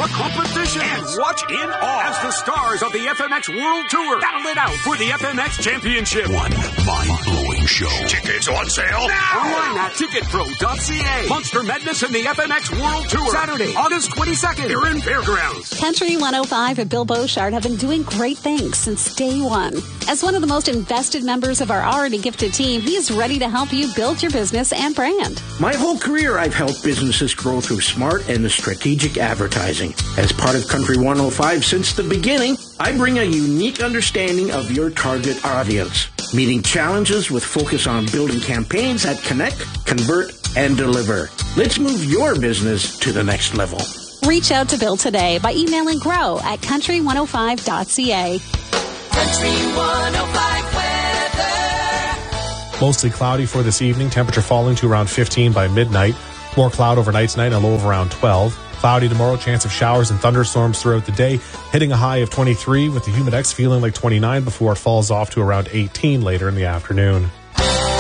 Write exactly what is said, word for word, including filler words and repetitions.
the competition, and watch in awe as the stars of the F M X World Tour battle it out for the F M X Championship. One mind-blowing show. Tickets on sale now. Online at ticket pro dot c a. Monster Madness in the F M X World Tour. Saturday, August twenty-second, here in Fairgrounds. Country one oh five and Bill Beauchard have been doing great things since day one. As one of the most invested members of our already gifted team, he is ready to help you build your business and brand. My whole career, I've helped businesses grow through smart and strategic advertising. As part of Country one oh five since the beginning, I bring a unique understanding of your target audience, meeting challenges with focus on building campaigns that connect, convert, and deliver. Let's move your business to the next level. Reach out to Bill today by emailing grow at country one oh five dot c a. Country one oh five weather. Mostly cloudy for this evening. Temperature falling to around fifteen by midnight. More cloud overnight tonight and a low of around twelve. Cloudy tomorrow. Chance of showers and thunderstorms throughout the day. Hitting a high of twenty-three with the Humidex feeling like twenty-nine before it falls off to around eighteen later in the afternoon.